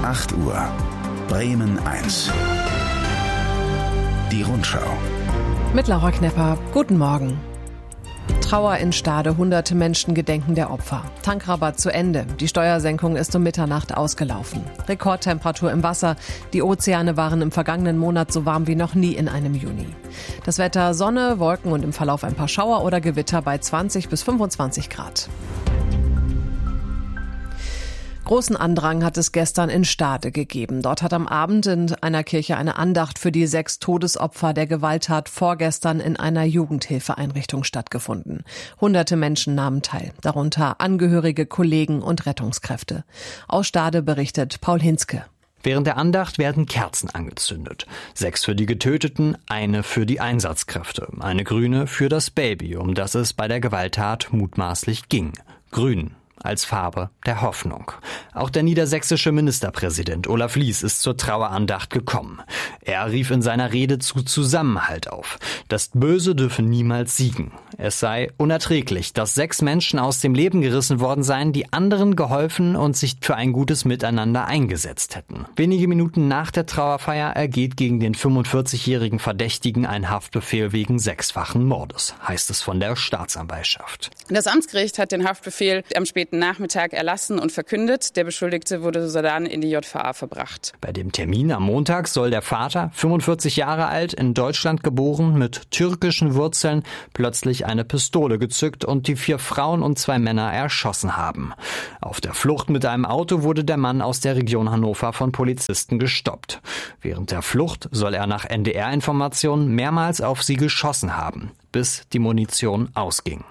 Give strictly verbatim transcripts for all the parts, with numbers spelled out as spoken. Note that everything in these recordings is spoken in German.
acht Uhr. Bremen eins. Die Rundschau. Mit Laura Knepper. Guten Morgen. Trauer in Stade. Hunderte Menschen gedenken der Opfer. Tankrabatt zu Ende. Die Steuersenkung ist um Mitternacht ausgelaufen. Rekordtemperatur im Wasser. Die Ozeane waren im vergangenen Monat so warm wie noch nie in einem Juni. Das Wetter: Sonne, Wolken und im Verlauf ein paar Schauer oder Gewitter bei zwanzig bis fünfundzwanzig Grad. Großen Andrang hat es gestern in Stade gegeben. Dort hat am Abend in einer Kirche eine Andacht für die sechs Todesopfer der Gewalttat vorgestern in einer Jugendhilfeeinrichtung stattgefunden. Hunderte Menschen nahmen teil, darunter Angehörige, Kollegen und Rettungskräfte. Aus Stade berichtet Paul Hinzke. Während der Andacht werden Kerzen angezündet. Sechs für die Getöteten, eine für die Einsatzkräfte, eine grüne für das Baby, um das es bei der Gewalttat mutmaßlich ging. Grün als Farbe der Hoffnung. Auch der niedersächsische Ministerpräsident Olaf Lies ist zur Trauerandacht gekommen. Er rief in seiner Rede zu Zusammenhalt auf. Das Böse dürfe niemals siegen. Es sei unerträglich, dass sechs Menschen aus dem Leben gerissen worden seien, die anderen geholfen und sich für ein gutes Miteinander eingesetzt hätten. Wenige Minuten nach der Trauerfeier ergeht gegen den fünfundvierzigjährigen Verdächtigen ein Haftbefehl wegen sechsfachen Mordes, heißt es von der Staatsanwaltschaft. Das Amtsgericht hat den Haftbefehl am späten Nachmittag erlassen und verkündet. Der Beschuldigte wurde sodann in die J V A verbracht. Bei dem Termin am Montag soll der Vater, fünfundvierzig Jahre alt, in Deutschland geboren, mit türkischen Wurzeln, plötzlich eine Pistole gezückt und die vier Frauen und zwei Männer erschossen haben. Auf der Flucht mit einem Auto wurde der Mann aus der Region Hannover von Polizisten gestoppt. Während der Flucht soll er nach N D R-Informationen mehrmals auf sie geschossen haben, bis die Munition ausging.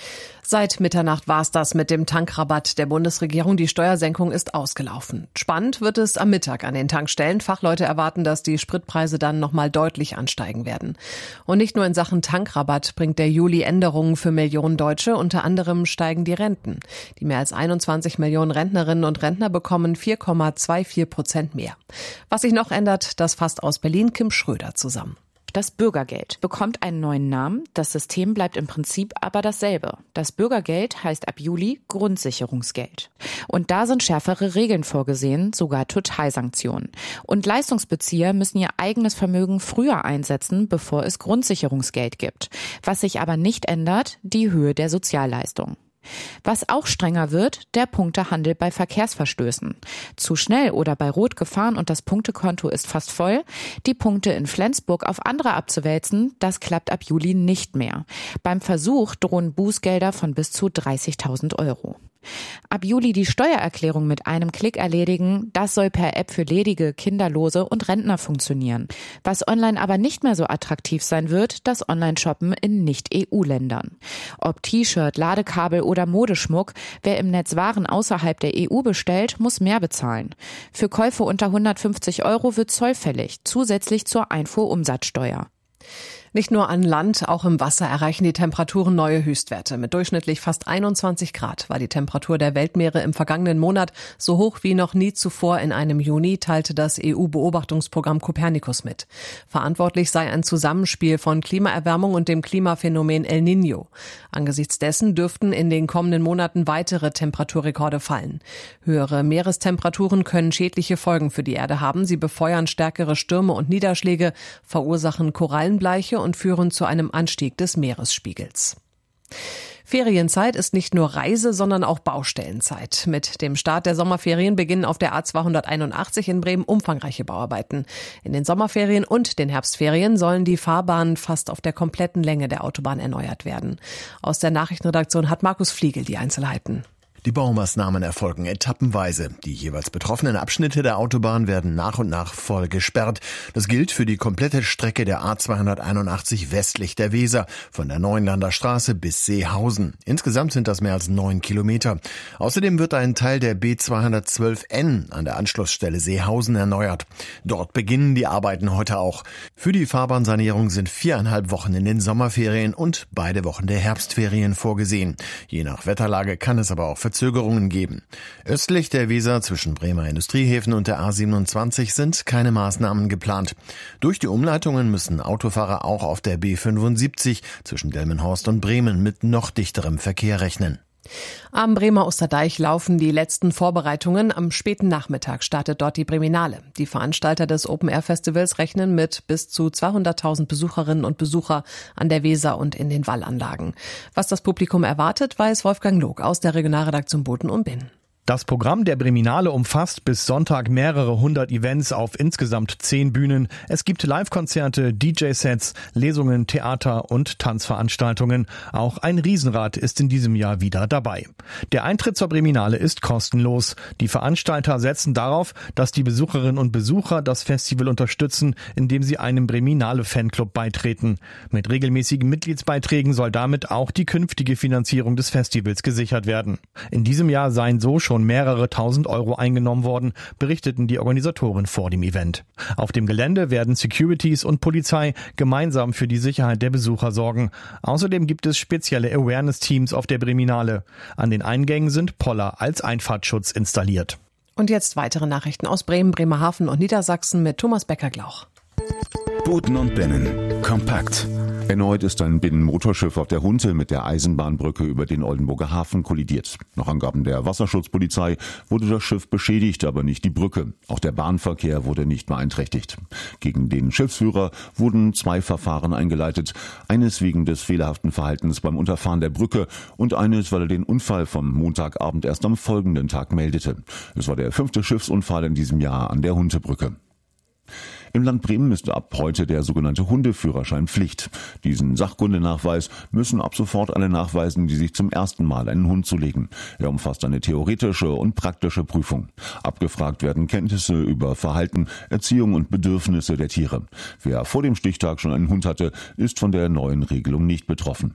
Seit Mitternacht war es das mit dem Tankrabatt der Bundesregierung. Die Steuersenkung ist ausgelaufen. Spannend wird es am Mittag an den Tankstellen. Fachleute erwarten, dass die Spritpreise dann nochmal deutlich ansteigen werden. Und nicht nur in Sachen Tankrabatt bringt der Juli Änderungen für Millionen Deutsche. Unter anderem steigen die Renten. Die mehr als einundzwanzig Millionen Rentnerinnen und Rentner bekommen vier Komma vierundzwanzig Prozent mehr. Was sich noch ändert, das fasst aus Berlin Kim Schröder zusammen. Das Bürgergeld bekommt einen neuen Namen, das System bleibt im Prinzip aber dasselbe. Das Bürgergeld heißt ab Juli Grundsicherungsgeld. Und da sind schärfere Regeln vorgesehen, sogar Totalsanktionen. Und Leistungsbezieher müssen ihr eigenes Vermögen früher einsetzen, bevor es Grundsicherungsgeld gibt. Was sich aber nicht ändert, die Höhe der Sozialleistung. Was auch strenger wird, der Punktehandel bei Verkehrsverstößen. Zu schnell oder bei Rot gefahren und das Punktekonto ist fast voll. Die Punkte in Flensburg auf andere abzuwälzen, das klappt ab Juli nicht mehr. Beim Versuch drohen Bußgelder von bis zu dreißigtausend Euro. Ab Juli die Steuererklärung mit einem Klick erledigen, das soll per App für Ledige, Kinderlose und Rentner funktionieren. Was online aber nicht mehr so attraktiv sein wird, das Online-Shoppen in Nicht-E U-Ländern. Ob T-Shirt, Ladekabel oder Modeschmuck, wer im Netz Waren außerhalb der E U bestellt, muss mehr bezahlen. Für Käufe unter hundertfünfzig Euro wird Zoll fällig, zusätzlich zur Einfuhrumsatzsteuer. Nicht nur an Land, auch im Wasser erreichen die Temperaturen neue Höchstwerte. Mit durchschnittlich fast einundzwanzig Grad war die Temperatur der Weltmeere im vergangenen Monat so hoch wie noch nie zuvor in einem Juni, teilte das E U-Beobachtungsprogramm Copernicus mit. Verantwortlich sei ein Zusammenspiel von Klimaerwärmung und dem Klimaphänomen El Niño. Angesichts dessen dürften in den kommenden Monaten weitere Temperaturrekorde fallen. Höhere Meerestemperaturen können schädliche Folgen für die Erde haben. Sie befeuern stärkere Stürme und Niederschläge, verursachen Korallenbleiche und führen zu einem Anstieg des Meeresspiegels. Ferienzeit ist nicht nur Reise, sondern auch Baustellenzeit. Mit dem Start der Sommerferien beginnen auf der A zweihunderteinundachtzig in Bremen umfangreiche Bauarbeiten. In den Sommerferien und den Herbstferien sollen die Fahrbahnen fast auf der kompletten Länge der Autobahn erneuert werden. Aus der Nachrichtenredaktion hat Markus Fliegel die Einzelheiten. Die Baumaßnahmen erfolgen etappenweise. Die jeweils betroffenen Abschnitte der Autobahn werden nach und nach voll gesperrt. Das gilt für die komplette Strecke der A zweihunderteinundachtzig westlich der Weser, von der Neuenlander Straße bis Seehausen. Insgesamt sind das mehr als neun Kilometer. Außerdem wird ein Teil der B zweihundertzwölf N an der Anschlussstelle Seehausen erneuert. Dort beginnen die Arbeiten heute auch. Für die Fahrbahnsanierung sind viereinhalb Wochen in den Sommerferien und beide Wochen der Herbstferien vorgesehen. Je nach Wetterlage kann es aber auch Verzögerungen geben. Östlich der Weser zwischen Bremer Industriehäfen und der A siebenundzwanzig sind keine Maßnahmen geplant. Durch die Umleitungen müssen Autofahrer auch auf der B fünfundsiebzig zwischen Delmenhorst und Bremen mit noch dichterem Verkehr rechnen. Am Bremer Osterdeich laufen die letzten Vorbereitungen. Am späten Nachmittag startet dort die Breminale. Die Veranstalter des Open-Air-Festivals rechnen mit bis zu zweihunderttausend Besucherinnen und Besucher an der Weser und in den Wallanlagen. Was das Publikum erwartet, weiß Wolfgang Log aus der Regionalredaktion Boten und Binn. Das Programm der Breminale umfasst bis Sonntag mehrere hundert Events auf insgesamt zehn Bühnen. Es gibt Live-Konzerte, D J-Sets, Lesungen, Theater und Tanzveranstaltungen. Auch ein Riesenrad ist in diesem Jahr wieder dabei. Der Eintritt zur Breminale ist kostenlos. Die Veranstalter setzen darauf, dass die Besucherinnen und Besucher das Festival unterstützen, indem sie einem Breminale-Fanclub beitreten. Mit regelmäßigen Mitgliedsbeiträgen soll damit auch die künftige Finanzierung des Festivals gesichert werden. In diesem Jahr seien so schon mehrere tausend Euro eingenommen worden, berichteten die Organisatoren vor dem Event. Auf dem Gelände werden Securities und Polizei gemeinsam für die Sicherheit der Besucher sorgen. Außerdem gibt es spezielle Awareness-Teams auf der Breminale. An den Eingängen sind Poller als Einfahrtschutz installiert. Und jetzt weitere Nachrichten aus Bremen, Bremerhaven und Niedersachsen mit Thomas Becker-Glauch. Boten und Binnen. Kompakt. Erneut ist ein Binnenmotorschiff auf der Hunte mit der Eisenbahnbrücke über den Oldenburger Hafen kollidiert. Nach Angaben der Wasserschutzpolizei wurde das Schiff beschädigt, aber nicht die Brücke. Auch der Bahnverkehr wurde nicht beeinträchtigt. Gegen den Schiffsführer wurden zwei Verfahren eingeleitet. Eines wegen des fehlerhaften Verhaltens beim Unterfahren der Brücke und eines, weil er den Unfall vom Montagabend erst am folgenden Tag meldete. Es war der fünfte Schiffsunfall in diesem Jahr an der Huntebrücke. Im Land Bremen ist ab heute der sogenannte Hundeführerschein Pflicht. Diesen Sachkundenachweis müssen ab sofort alle nachweisen, die sich zum ersten Mal einen Hund zulegen. Er umfasst eine theoretische und praktische Prüfung. Abgefragt werden Kenntnisse über Verhalten, Erziehung und Bedürfnisse der Tiere. Wer vor dem Stichtag schon einen Hund hatte, ist von der neuen Regelung nicht betroffen.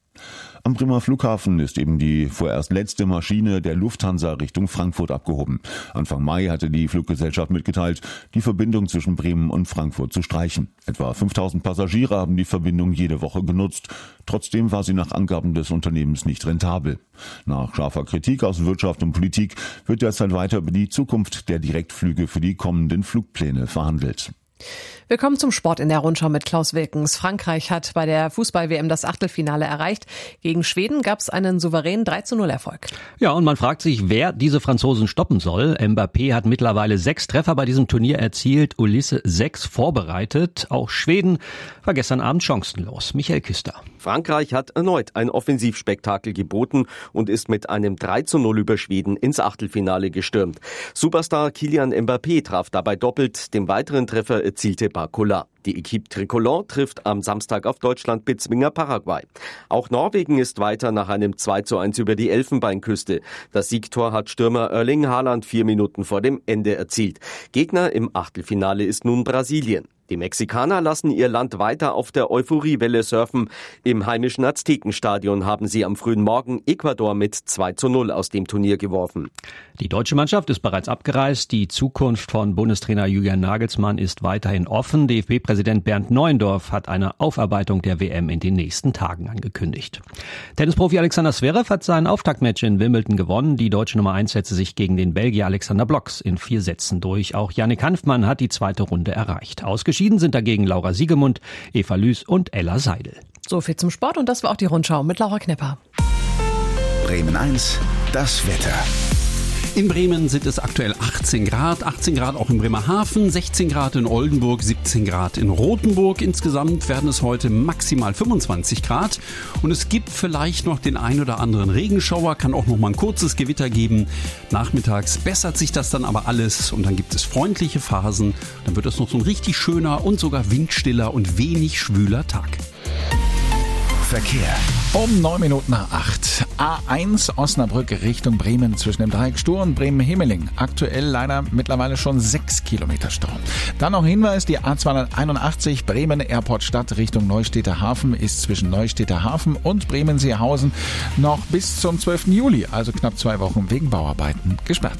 Am Bremer Flughafen ist eben die vorerst letzte Maschine der Lufthansa Richtung Frankfurt abgehoben. Anfang Mai hatte die Fluggesellschaft mitgeteilt, die Verbindung zwischen Bremen und Frankfurt zu streichen. Etwa fünftausend Passagiere haben die Verbindung jede Woche genutzt. Trotzdem war sie nach Angaben des Unternehmens nicht rentabel. Nach scharfer Kritik aus Wirtschaft und Politik wird derzeit weiter über die Zukunft der Direktflüge für die kommenden Flugpläne verhandelt. Willkommen zum Sport in der Rundschau mit Klaus Wilkens. Frankreich hat bei der Fußball-W M das Achtelfinale erreicht. Gegen Schweden gab es einen souveränen drei zu null Erfolg. Ja, und man fragt sich, wer diese Franzosen stoppen soll. Mbappé hat mittlerweile sechs Treffer bei diesem Turnier erzielt, Ulisse sechs vorbereitet. Auch Schweden war gestern Abend chancenlos. Michael Küster. Frankreich hat erneut ein Offensivspektakel geboten und ist mit einem drei zu null über Schweden ins Achtelfinale gestürmt. Superstar Kylian Mbappé traf dabei doppelt, den weiteren Treffer erzielte Barcola. Die Equipe Tricolore trifft am Samstag auf Deutschland-Bezwinger Paraguay. Auch Norwegen ist weiter nach einem zwei zu eins über die Elfenbeinküste. Das Siegtor hat Stürmer Erling Haaland vier Minuten vor dem Ende erzielt. Gegner im Achtelfinale ist nun Brasilien. Die Mexikaner lassen ihr Land weiter auf der Euphoriewelle surfen. Im heimischen Aztekenstadion haben sie am frühen Morgen Ecuador mit zwei zu null aus dem Turnier geworfen. Die deutsche Mannschaft ist bereits abgereist. Die Zukunft von Bundestrainer Julian Nagelsmann ist weiterhin offen. D F B-Präsident Bernd Neuendorf hat eine Aufarbeitung der W M in den nächsten Tagen angekündigt. Tennisprofi Alexander Zverev hat sein Auftaktmatch in Wimbledon gewonnen. Die deutsche Nummer eins setzte sich gegen den Belgier Alexander Blocks in vier Sätzen durch. Auch Yannick Hanfmann hat die zweite Runde erreicht. Ausgeschieden sind dagegen Laura Siegemund, Eva Lüß und Ella Seidel. So viel zum Sport und das war auch die Rundschau mit Laura Knepper. Bremen eins, das Wetter. In Bremen sind es aktuell achtzehn Grad, achtzehn Grad auch in Bremerhaven, sechzehn Grad in Oldenburg, siebzehn Grad in Rothenburg. Insgesamt werden es heute maximal fünfundzwanzig Grad und es gibt vielleicht noch den ein oder anderen Regenschauer, kann auch noch mal ein kurzes Gewitter geben. Nachmittags bessert sich das dann aber alles und dann gibt es freundliche Phasen. Dann wird es noch so ein richtig schöner und sogar windstiller und wenig schwüler Tag. Verkehr. Um neun Minuten nach acht. A eins Osnabrück Richtung Bremen zwischen dem Dreieck Stur und Bremen-Hemeling. Aktuell leider mittlerweile schon sechs Kilometer Stau. Dann noch Hinweis, die A zweihunderteinundachtzig Bremen Airport Stadt Richtung Neustädter Hafen ist zwischen Neustädter Hafen und Bremen-Seehausen noch bis zum zwölften Juli, also knapp zwei Wochen wegen Bauarbeiten, gesperrt.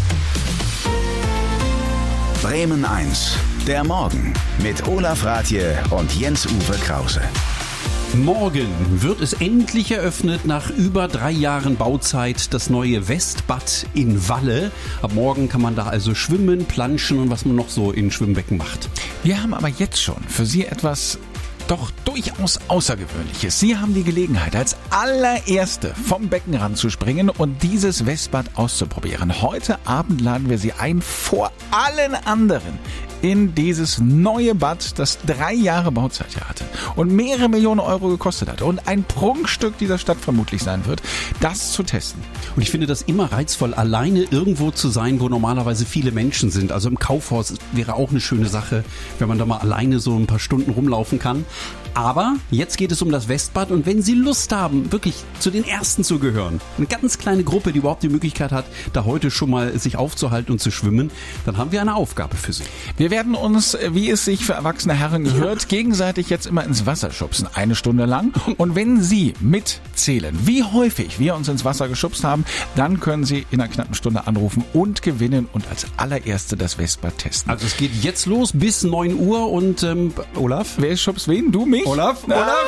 Bremen eins, der Morgen mit Olaf Rathje und Jens-Uwe Krause. Morgen wird es endlich eröffnet nach über drei Jahren Bauzeit das neue Westbad in Walle. Ab morgen kann man da also schwimmen, planschen und was man noch so in Schwimmbecken macht. Wir haben aber jetzt schon für Sie etwas doch durchaus Außergewöhnliches. Sie haben die Gelegenheit, als allererste vom Beckenrand zu springen und dieses Westbad auszuprobieren. Heute Abend laden wir Sie ein, vor allen anderen in dieses neue Bad, das drei Jahre Bauzeit ja hatte und mehrere Millionen Euro gekostet hat und ein Prunkstück dieser Stadt vermutlich sein wird, das zu testen. Und ich finde das immer reizvoll, alleine irgendwo zu sein, wo normalerweise viele Menschen sind. Also im Kaufhaus wäre auch eine schöne Sache, wenn man da mal alleine so ein paar Stunden rumlaufen kann. Aber jetzt geht es um das Westbad und wenn Sie Lust haben, wirklich zu den Ersten zu gehören, eine ganz kleine Gruppe, die überhaupt die Möglichkeit hat, da heute schon mal sich aufzuhalten und zu schwimmen, dann haben wir eine Aufgabe für Sie. Wir werden uns, wie es sich für erwachsene Herren gehört, ja. gegenseitig jetzt immer ins Wasser schubsen, eine Stunde lang. Und wenn Sie mitzählen, wie häufig wir uns ins Wasser geschubst haben, dann können Sie in einer knappen Stunde anrufen und gewinnen und als allererste das Westbad testen. Also es geht jetzt los bis neun Uhr und ähm, Olaf? Wer schubst wen? Du, mich? Olaf? Ah. Olaf?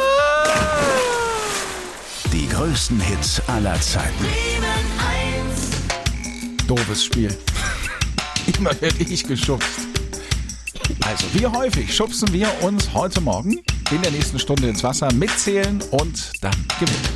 Die größten Hits aller Zeiten. Doofes Spiel. Immer werde ich geschubst. Also, wie häufig schubsen wir uns heute Morgen in der nächsten Stunde ins Wasser, mitzählen und dann gewinnen.